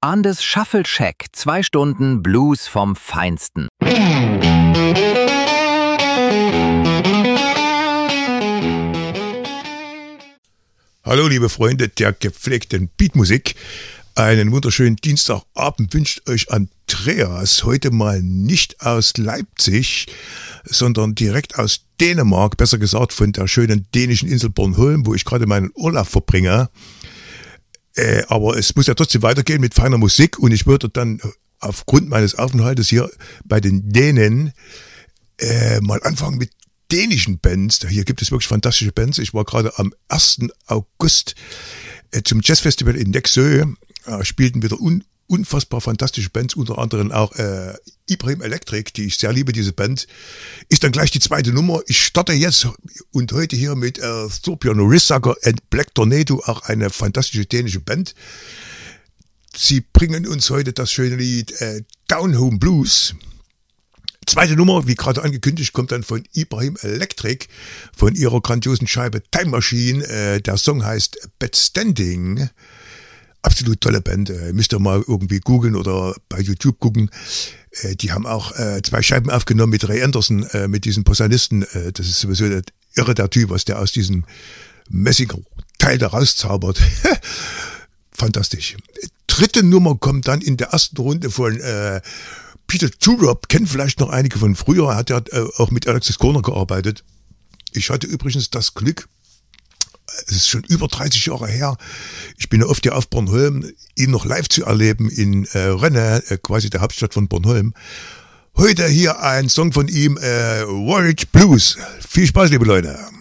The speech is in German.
Andes Shuffle Shack, 2 Stunden Blues vom Feinsten. Hallo liebe Freunde der gepflegten Beatmusik, einen wunderschönen Dienstagabend wünscht euch Andreas, heute mal nicht aus Leipzig, sondern direkt aus Dänemark, besser gesagt von der schönen dänischen Insel Bornholm, wo ich gerade meinen Urlaub verbringe. Aber es muss ja trotzdem weitergehen mit feiner Musik und ich würde dann aufgrund meines Aufenthaltes hier bei den Dänen mal anfangen mit dänischen Bands. Hier gibt es wirklich fantastische Bands. Ich war gerade am 1. August zum Jazzfestival in Nexø, spielten wieder unfassbar fantastische Bands, unter anderem auch Ibrahim Electric, die ich sehr liebe, diese Band. Ist dann gleich die zweite Nummer. Ich starte jetzt und heute hier mit Thorbjørn Risager and Black Tornado, auch eine fantastische dänische Band. Sie bringen uns heute das schöne Lied Down Home Blues. Zweite Nummer, wie gerade angekündigt, kommt dann von Ibrahim Electric, von ihrer grandiosen Scheibe Time Machine. Der Song heißt Bed Standing. Absolut tolle Band. Müsst ihr mal irgendwie googeln oder bei YouTube gucken. Die haben auch 2 Scheiben aufgenommen mit Ray Anderson, mit diesem Posaunisten. Das ist sowieso der Typ, was der aus diesem Messing-Teil da rauszaubert. Fantastisch. Dritte Nummer kommt dann in der ersten Runde von Peter Turop, kennen vielleicht noch einige von früher, er hat ja auch mit Alexis Korner gearbeitet. Ich hatte übrigens das Glück, es ist schon über 30 Jahre her, ich bin ja oft hier auf Bornholm, ihn noch live zu erleben in Rønne, quasi der Hauptstadt von Bornholm. Heute hier ein Song von ihm, Warwick Blues. Viel Spaß, liebe Leute.